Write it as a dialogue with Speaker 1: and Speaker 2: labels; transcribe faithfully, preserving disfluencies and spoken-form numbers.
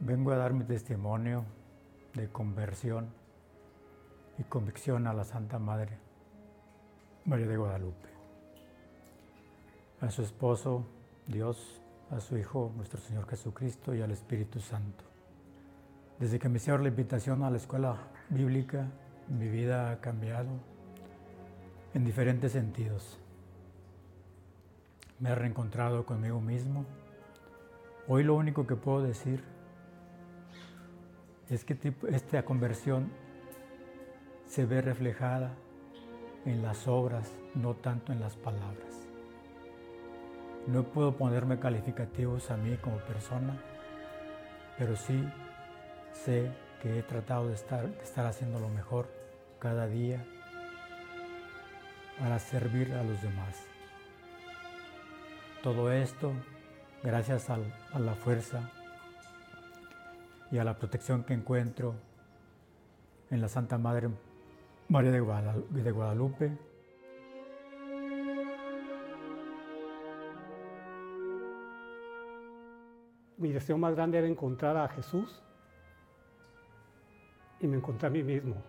Speaker 1: Vengo a dar mi testimonio de conversión y convicción a la Santa Madre María de Guadalupe, a su esposo, Dios, a su Hijo, nuestro Señor Jesucristo, y al Espíritu Santo. Desde que me hicieron la invitación a la escuela bíblica, mi vida ha cambiado en diferentes sentidos. Me he reencontrado conmigo mismo. Hoy lo único que puedo decir es que esta conversión se ve reflejada en las obras, no tanto en las palabras. No puedo ponerme calificativos a mí como persona, pero sí sé que he tratado de estar, de estar haciendo lo mejor cada día para servir a los demás. Todo esto gracias a, a la fuerza y a la protección que encuentro en la Santa Madre María de Guadalupe.
Speaker 2: Mi deseo más grande era encontrar a Jesús y me encontré a mí mismo.